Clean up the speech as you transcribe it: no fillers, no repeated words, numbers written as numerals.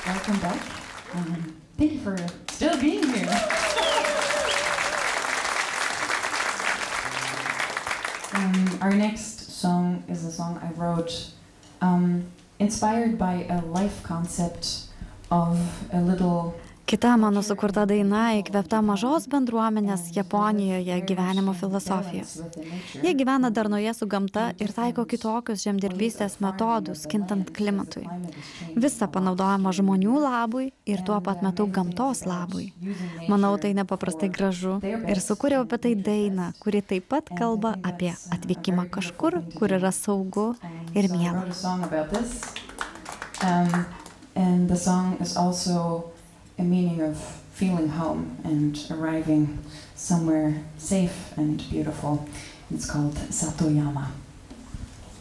Welcome back. Thank you for still being here. Our next song is a song I wrote inspired by a life concept of a little. Kita mano sukurta daina įkvėpta mažos bendruomenės Japonijoje gyvenimo filosofijos. Jie gyvena darnoje su gamta ir taiko kitokius žemdirbystės metodus, kintant klimatui. Visa panaudojama žmonių labui ir tuo pat metu gamtos labui. Manau, tai nepaprastai gražu ir sukūriau apie tai dainą, kuri taip pat kalba apie atvykimą kažkur, kur yra saugu ir miela. And the song is also a meaning of feeling home and arriving somewhere safe and beautiful. It's called Satoyama.